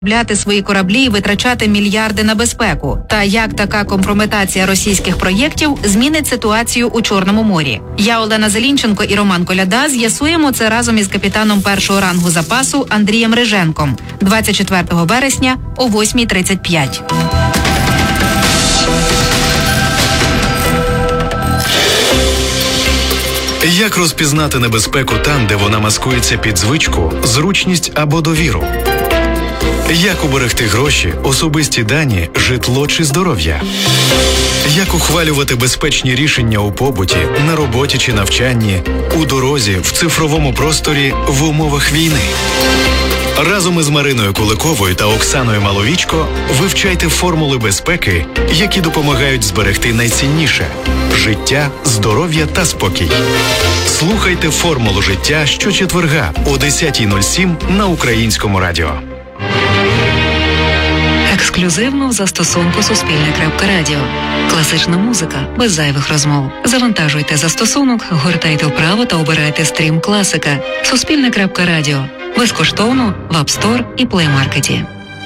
Бляти свої кораблі і витрачати мільярди на безпеку. Та як така компрометація російських проєктів змінить ситуацію у Чорному морі? Я, Олена Зелінченко і Роман Коляда з'ясуємо це разом із капітаном першого рангу запасу Андрієм Риженком 24 вересня о 8:35. Як розпізнати небезпеку там, де вона маскується під звичку, зручність або довіру? Як уберегти гроші, особисті дані, житло чи здоров'я? Як ухвалювати безпечні рішення у побуті, на роботі чи навчанні, у дорозі, в цифровому просторі, в умовах війни? Разом із Мариною Куликовою та Оксаною Маловічко вивчайте формули безпеки, які допомагають зберегти найцінніше – життя, здоров'я та спокій. Слухайте «Формулу життя» щочетверга о 10:07 на Українському радіо. Ексклюзивно в застосунку Суспільне.Радіо. Класична музика без зайвих розмов. Завантажуйте застосунок, гортайте вправо та обирайте стрім класика. Суспільне.Радіо. Безкоштовно в App Store і Play Market.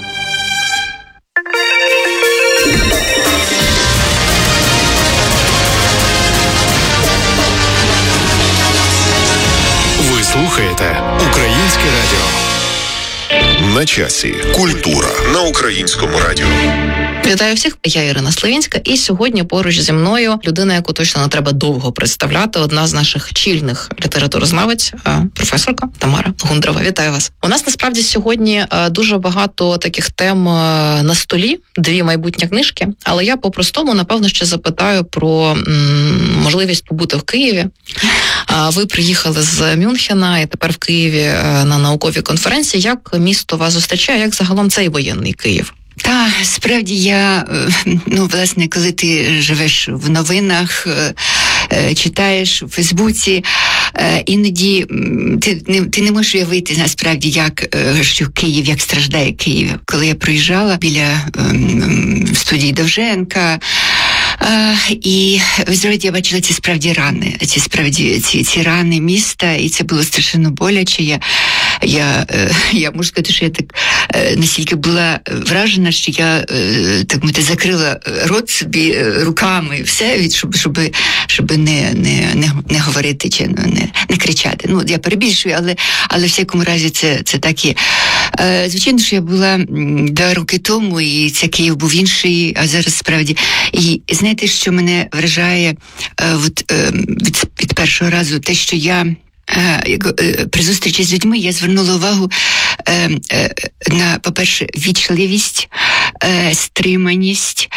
Ви слухаєте Українське радіо. На часі. Культура на Українському радіо. Вітаю всіх, я Ірина Славінська, і сьогодні поруч зі мною людина, яку точно не треба довго представляти, одна з наших чільних літературознавець, професорка Тамара Гундрова. Вітаю вас. У нас насправді сьогодні дуже багато таких тем на столі, 2 майбутні книжки, але я по-простому, напевно, ще запитаю про можливість побути в Києві. Ви приїхали з Мюнхена і тепер в Києві на науковій конференції. Як місто вас зустрічає, як загалом цей воєнний Київ? Та, справді я, власне, коли ти живеш в новинах, читаєш у Фейсбуці, іноді ти не можеш уявити, насправді, що Київ, як страждає Київ. Коли я проїжджала біля студії Довженка, і ви знаєте, я бачила ці справді рани, ці рани міста, і це було страшенно боляче. Я можу сказати, що я так настільки була вражена, що я, так мовити, закрила рот собі руками, все, щоб не говорити чи не кричати. Я перебільшую, але в всякому разі це так є. Звичайно, що я була 2 роки тому, і це Київ був інший, а зараз справді. І знаєте, що мене вражає від першого разу, те, що я при зустрічі з людьми я звернула увагу на, по-перше, вічливість, стриманість,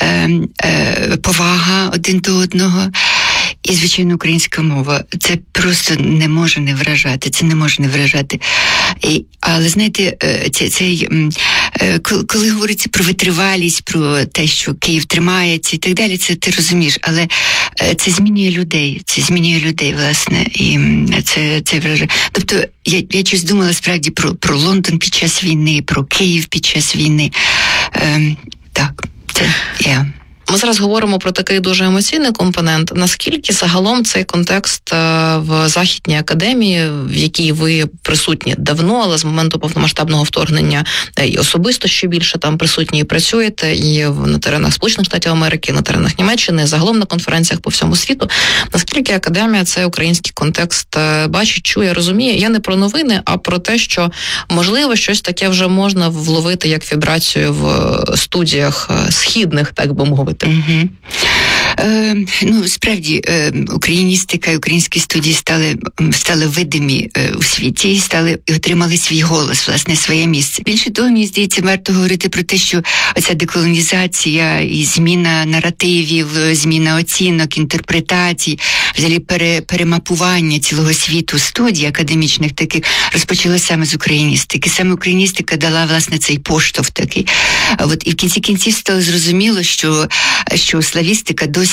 повага один до одного. І, звичайно, українська мова. Це просто не може не вражати. Але, знаєте, коли говориться про витривалість, про те, що Київ тримається і так далі, це ти розумієш. Але це змінює людей, власне. І це вражає. Тобто, я щось думала, справді, про Лондон під час війни, про Київ під час війни. Так, це я. Ми зараз говоримо про такий дуже емоційний компонент. Наскільки загалом цей контекст в Західній академії, в якій ви присутні давно, але з моменту повномасштабного вторгнення і особисто ще більше там присутні і працюєте, і на теренах Сполучених Штатів Америки, на теренах Німеччини, загалом на конференціях по всьому світу. Наскільки академія цей український контекст бачить, чує, розуміє? Я не про новини, а про те, що, можливо, щось таке вже можна вловити як вібрацію в студіях східних, так би мовити. Угу. Справді, україністика і українські студії стали видимі у світі і отримали свій голос, власне, своє місце. Більше того, мені здається, варто говорити про те, що оця деколонізація і зміна наративів, зміна оцінок, інтерпретацій, взагалі перемапування цілого світу студій академічних таких розпочалося саме з україністики. Саме україністика дала, власне, цей поштовх такий. І в кінці кінців стало зрозуміло, що славістика досі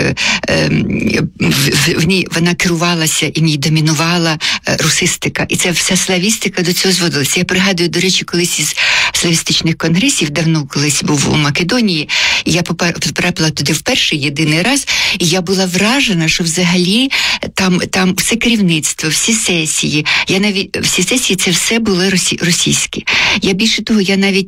в ній вона керувалася і в ній домінувала русистика. І ця вся славістика до цього зводилася. Я пригадую, до речі, колись із славістичних конгресів, давно колись був у Македонії, Я потрапила туди вперше, єдиний раз, і я була вражена, що взагалі там все керівництво, всі сесії, всі сесії це все були російські. Я більше того, я навіть